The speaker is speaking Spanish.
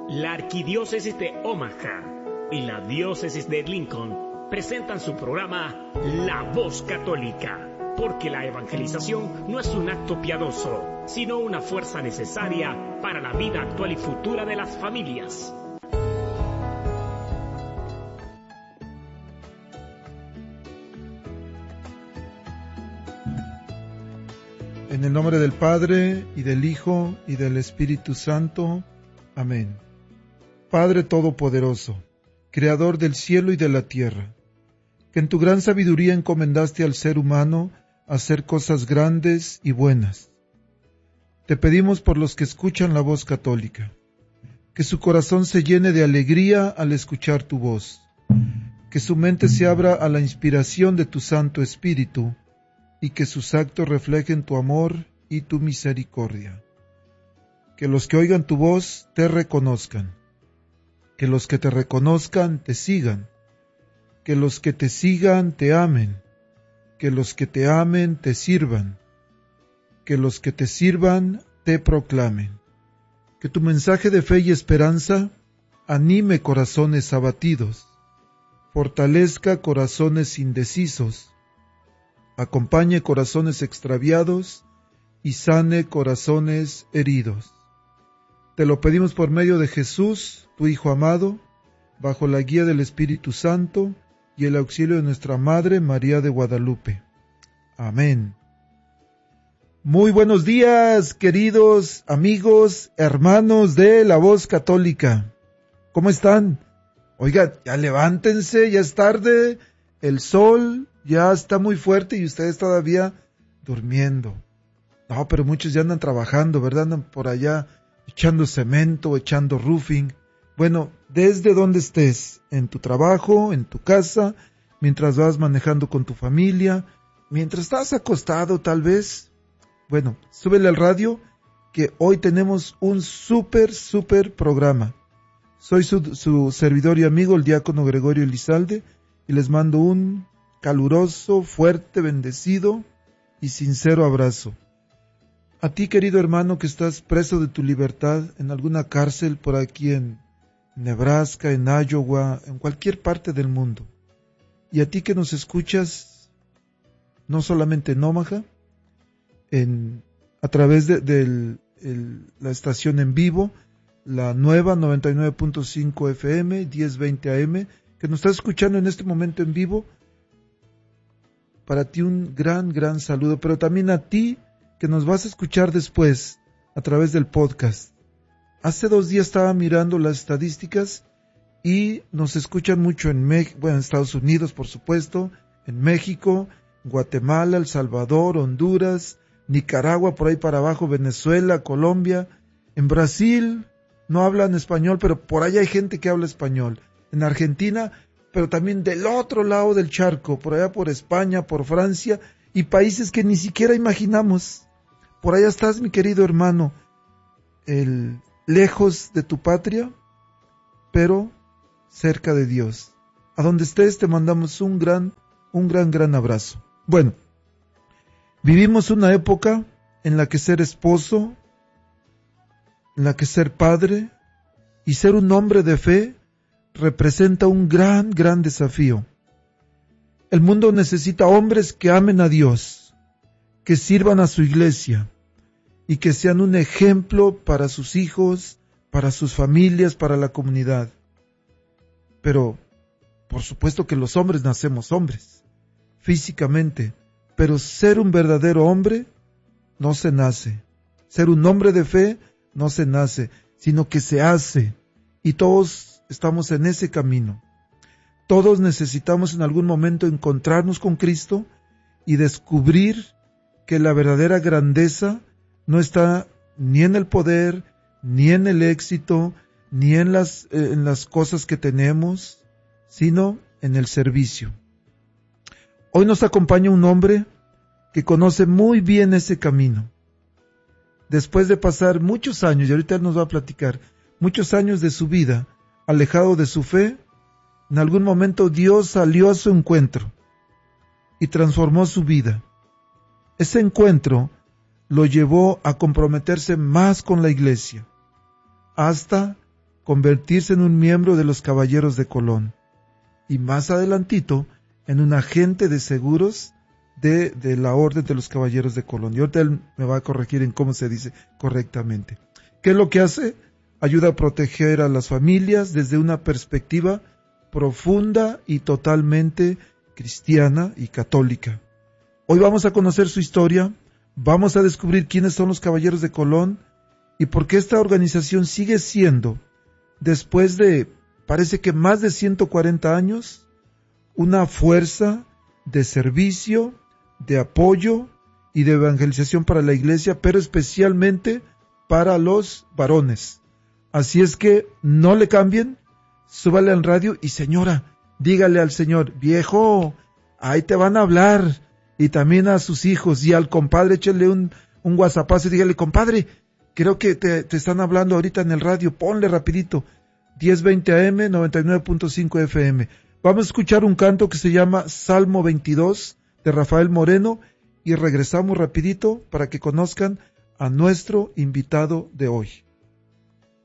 La Arquidiócesis de Omaha y la Diócesis de Lincoln presentan su programa La Voz Católica, porque la evangelización no es un acto piadoso, sino una fuerza necesaria para la vida actual y futura de las familias. En el nombre del Padre, y del Hijo, y del Espíritu Santo. Amén. Padre Todopoderoso, Creador del cielo y de la tierra, que en tu gran sabiduría encomendaste al ser humano a hacer cosas grandes y buenas. Te pedimos por los que escuchan la voz católica, que su corazón se llene de alegría al escuchar tu voz, que su mente se abra a la inspiración de tu Santo Espíritu, y que sus actos reflejen tu amor y tu misericordia. Que los que oigan tu voz te reconozcan, que los que te reconozcan te sigan, que los que te sigan te amen, que los que te amen te sirvan, que los que te sirvan te proclamen. Que tu mensaje de fe y esperanza anime corazones abatidos, fortalezca corazones indecisos, acompañe corazones extraviados y sane corazones heridos. Te lo pedimos por medio de Jesús, tu Hijo amado, bajo la guía del Espíritu Santo y el auxilio de nuestra Madre María de Guadalupe. Amén. Muy buenos días, queridos amigos, hermanos de la Voz Católica. ¿Cómo están? Oiga, ya levántense, ya es tarde, el sol ya está muy fuerte y ustedes todavía durmiendo. No, pero muchos ya andan trabajando, ¿verdad? Andan por allá echando cemento, echando roofing. Bueno, desde donde estés, en tu trabajo, en tu casa, mientras vas manejando con tu familia, mientras estás acostado tal vez. Bueno, súbele al radio que hoy tenemos un súper programa. Soy su servidor y amigo, el diácono Gregorio Elizalde, y les mando un caluroso, fuerte, bendecido y sincero abrazo. A ti, querido hermano, que estás preso de tu libertad en alguna cárcel por aquí en Nebraska, en Iowa, en cualquier parte del mundo. Y a ti que nos escuchas, no solamente en Omaha, a través de la estación en vivo, la nueva 99.5 FM, 1020 AM, que nos estás escuchando en este momento en vivo. Para ti un gran saludo, pero también a ti que nos vas a escuchar después a través del podcast. Hace 2 días estaba mirando las estadísticas y nos escuchan mucho en Estados Unidos, por supuesto, en México, Guatemala, El Salvador, Honduras, Nicaragua, por ahí para abajo, Venezuela, Colombia. En Brasil no hablan español, pero por allá hay gente que habla español. En Argentina, pero también del otro lado del charco, por allá por España, por Francia y países que ni siquiera imaginamos. Por allá estás, mi querido hermano, lejos de tu patria, pero cerca de Dios. A donde estés te mandamos un gran abrazo. Bueno, vivimos una época en la que ser esposo, en la que ser padre y ser un hombre de fe representa un gran desafío. El mundo necesita hombres que amen a Dios, que sirvan a su iglesia y que sean un ejemplo para sus hijos, para sus familias, para la comunidad. Pero, por supuesto que los hombres nacemos hombres, físicamente, pero ser un verdadero hombre no se nace. Ser un hombre de fe no se nace, sino que se hace, y todos estamos en ese camino. Todos necesitamos en algún momento encontrarnos con Cristo y descubrir que la verdadera grandeza no está ni en el poder, ni en el éxito, ni en las cosas que tenemos, sino en el servicio. Hoy nos acompaña un hombre que conoce muy bien ese camino. Después de pasar muchos años, y ahorita él nos va a platicar, muchos años de su vida alejado de su fe, en algún momento Dios salió a su encuentro y transformó su vida. Ese encuentro lo llevó a comprometerse más con la iglesia, hasta convertirse en un miembro de los Caballeros de Colón. Y más adelantito, en un agente de seguros de la Orden de los Caballeros de Colón. Y ahorita él me va a corregir en cómo se dice correctamente. ¿Qué es lo que hace? Ayuda a proteger a las familias desde una perspectiva profunda y totalmente cristiana y católica. Hoy vamos a conocer su historia, vamos a descubrir quiénes son los Caballeros de Colón y por qué esta organización sigue siendo, después de, parece que más de 140 años, una fuerza de servicio, de apoyo y de evangelización para la iglesia, pero especialmente para los varones. Así es que no le cambien, súbale al radio y señora, dígale al señor, viejo, ahí te van a hablar, y también a sus hijos, y al compadre échale un whatsappazo y dígale, compadre, creo que te están hablando ahorita en el radio, ponle rapidito, 1020 AM, 99.5 FM. Vamos a escuchar un canto que se llama Salmo 22 de Rafael Moreno y regresamos rapidito para que conozcan a nuestro invitado de hoy.